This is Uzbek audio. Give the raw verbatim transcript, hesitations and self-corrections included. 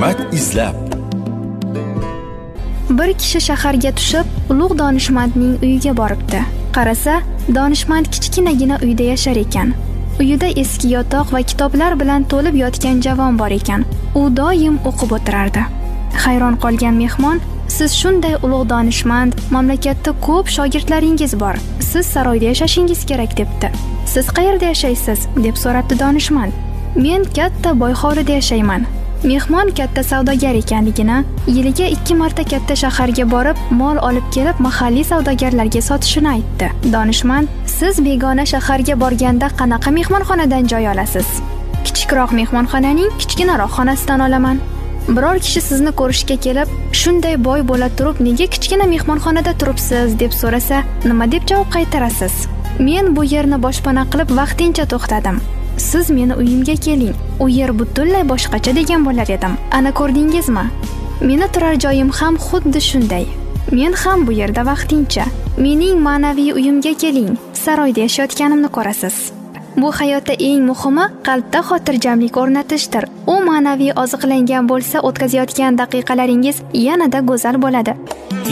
hikmat izlab. Bir kishi shaharga tushib, ulug' donishmandning uyiga boribdi. Qarasa, donishmand kichkinagina uyda yashar ekan. Uyida eski yotoq va kitoblar bilan to'lib yotgan javon bor ekan. U doim o'qib o'tirardi. Hayron qolgan mehmon, "Siz shunday ulug' donishmand, mamlakatda ko'p shogirdlaringiz bor. Siz saroyda yashashingiz kerak" debdi. "Siz qayerda yashaysiz?" deb so'rabdi donishmand. "Men katta boy hovlida yashayman." Mehmon katta savdogar ekanligini, yiliga ikki marta katta shaharga borib, mol olib kelib mahalliy savdogarlarga sotishini aytdi. Donishmand, "Siz begona shaharga borganda qanaqa mehmonxonadan joy olasiz?" "Kichikroq mehmonxonaning kichkinaroq xonasidan olaman." "Biror kishi sizni ko'rishga kelib, shunday boy bo'la turib, nega kichkina mehmonxonada turibsiz?" deb so'rasa, nima deb javob qaytarasiz? "Men bu yerni boshpana qilib vaqtincha to'xtadim. Siz meni uyimga keling. U yer butunlay boshqacha" degan bo'lar edim. Ana ko'rdingizmi? Meni turar joyim ham xuddi shunday. Men ham bu yerda vaqtincha. Mening ma'naviy uyimga keling. Saroyda yashayotganimni ko'rasiz. Bu hayotda eng muhimi qalbda xotirjamlik o'rnatishdir. U ma'naviy oziqlangan bo'lsa, o'tkazayotgan daqiqalaringiz yanada go'zal bo'ladi.